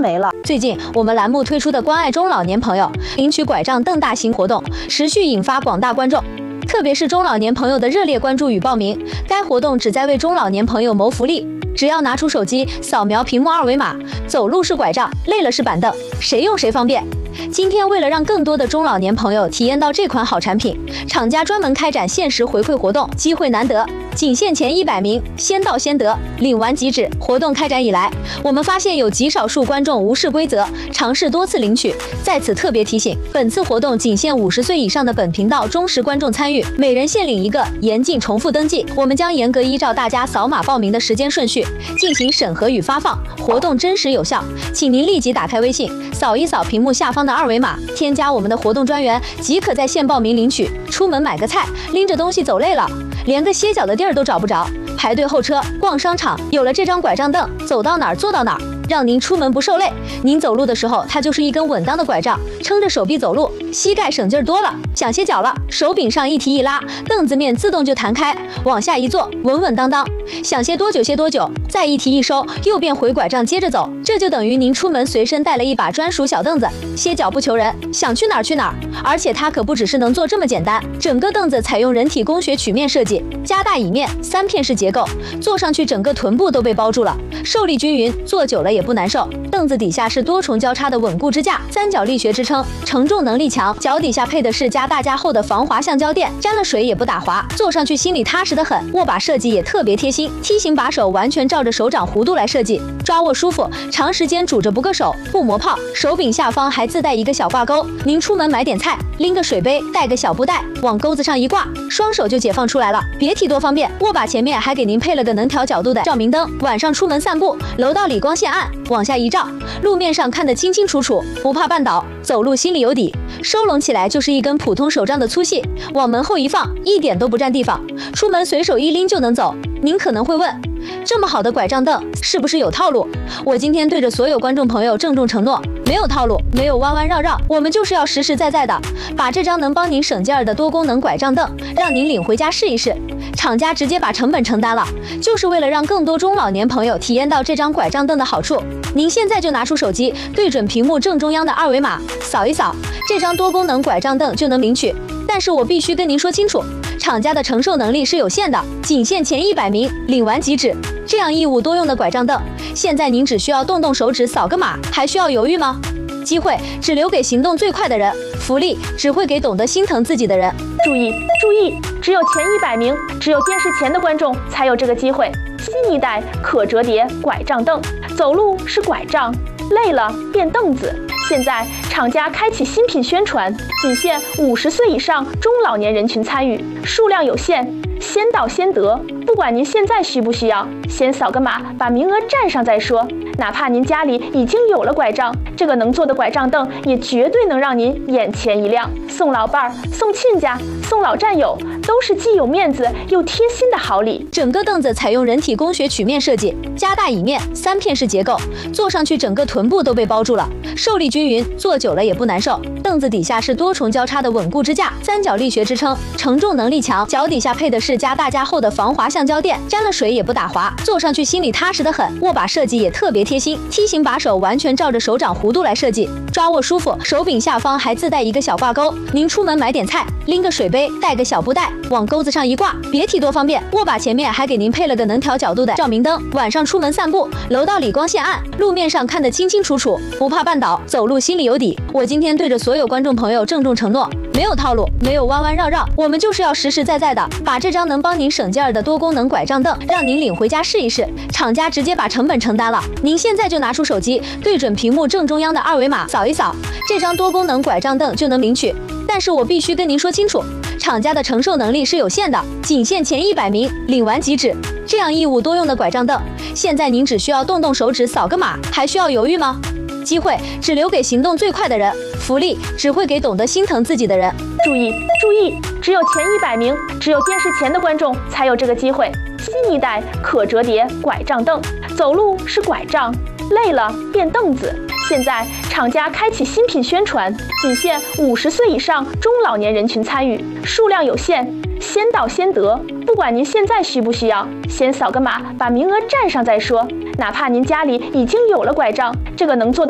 没了。 最近我们栏目推出的关爱中老年朋友领取拐杖凳大型活动，持续引发广大观众，特别是中老年朋友的热烈关注与报名。该活动旨在为中老年朋友谋福利，只要拿出手机扫描屏幕二维码，走路是拐杖，累了是板凳，谁用谁方便。今天为了让更多的中老年朋友体验到这款好产品，厂家专门开展限时回馈活动，机会难得，仅限前100名，先到先得，领完即止。活动开展以来，我们发现有极少数观众无视规则，尝试多次领取。在此特别提醒，本次活动仅限50岁以上的本频道忠实观众参与，每人限领1个，严禁重复登记。我们将严格依照大家扫码报名的时间顺序进行审核与发放，活动真实有效，请您立即打开微信，扫一扫屏幕下方的二维码，添加我们的活动专员，即可在线报名领取。出门买个菜，拎着东西走累了，连个歇脚的地儿都找不着，排队候车、逛商场，有了这张拐杖凳，走到哪儿坐到哪儿，让您出门不受累。您走路的时候，它就是一根稳当的拐杖，撑着手臂走路，膝盖省劲儿多了。想歇脚了，手柄上一提一拉，凳子面自动就弹开，往下一坐，稳稳当当。想歇多久歇多久，再一提一收，又变回拐杖接着走。这就等于您出门随身带了一把专属小凳子，歇脚不求人，想去哪儿去哪儿。而且它可不只是能坐这么简单，整个凳子采用人体工学曲面设计，加大椅面，3片式结构，坐上去整个臀部都被包住了，受力均匀，坐久了也不难受。凳子底下是多重交叉的稳固支架，3角力学支撑，承重能力强。脚底下配的是加大加厚的防滑橡胶垫，沾了水也不打滑，坐上去心里踏实得很。握把设计也特别贴心，梯形把手完全照着手掌弧度来设计，抓握舒服，长时间拄着不硌手，不磨泡。手柄下方还自带一个小挂钩，您出门买点菜，拎个水杯，带个小布袋，往钩子上一挂，双手就解放出来了，别提多方便。握把前面还给您配了个能调角度的照明灯，晚上出门散步，楼道里光线暗，往下一照，路面上看得清清楚楚，不怕绊倒，走路心里有底。收拢起来就是一根普通手杖的粗细，往门后一放，一点都不占地方，出门随手一拎就能走。您可能会问，这么好的拐杖凳是不是有套路？我今天对着所有观众朋友郑重承诺，没有套路，没有弯弯绕绕，我们就是要实实在在的把这张能帮您省劲儿的多功能拐杖凳让您领回家试一试。厂家直接把成本承担了，就是为了让更多中老年朋友体验到这张拐杖凳的好处。您现在就拿出手机，对准屏幕正中央的二维码，扫一扫，这张多功能拐杖凳就能领取。但是我必须跟您说清楚，厂家的承受能力是有限的，仅限前100名，领完即止。这样一物多用的拐杖凳，现在您只需要动动手指扫个码，还需要犹豫吗？机会只留给行动最快的人，福利只会给懂得心疼自己的人。 注意注意，只有前100名，只有电视前的观众才有这个机会。新一代可折叠拐杖凳，走路是拐杖，累了变凳子。现在厂家开启新品宣传，仅限50岁以上中老年人群参与，数量有限，先到先得。不管您现在需不需要，先扫个码，把名额占上再说。哪怕您家里已经有了拐杖，这个能坐的拐杖凳也绝对能让您眼前一亮。送老伴儿、送亲家、送老战友，都是既有面子又贴心的好礼。 整个凳子采用人体工学曲面设计，加大椅面，3片式结构，坐上去整个臀部都被包住了，受力均匀，坐久了也不难受。凳子底下是多重交叉的稳固支架，3角力学支撑，承重能力强。脚底下配的是加大加厚的防滑橡胶垫，沾了水也不打滑，坐上去心里踏实得很。握把设计也特别贴心，梯形把手完全照着手掌弧度来设计，抓握舒服。手柄下方还自带一个小挂钩，您出门买点菜，拎个水杯，带个小布袋，往钩子上一挂，别提多方便。握把前面还给您配了个能调角度的照明灯，晚上出门散步，楼道里光线暗，路面上看得清清楚楚，不怕绊倒，走路心里有底。我今天对着所有观众朋友郑重承诺，没有套路，没有弯弯绕绕，我们就是要实实在在的把这张能帮您省劲儿的多功能拐杖凳让您领回家试一试。厂家直接把成本承担了，您现在就拿出手机，对准屏幕正中央的二维码，扫一扫，这张多功能拐杖凳就能领取。但是我必须跟您说清楚，厂家的承受能力是有限的，仅限前100名，领完即止。这样一物多用的拐杖凳，现在您只需要动动手指扫个码，还需要犹豫吗？机会只留给行动最快的人，福利只会给懂得心疼自己的人。 注意注意，只有前100名，只有电视前的观众才有这个机会。新一代可折叠拐杖凳，走路是拐杖，累了变凳子。现在厂家开启新品宣传，仅限50岁以上中老年人群参与，数量有限，先到先得。不管您现在需不需要，先扫个码，把名额占上再说。哪怕您家里已经有了拐杖，这个能坐的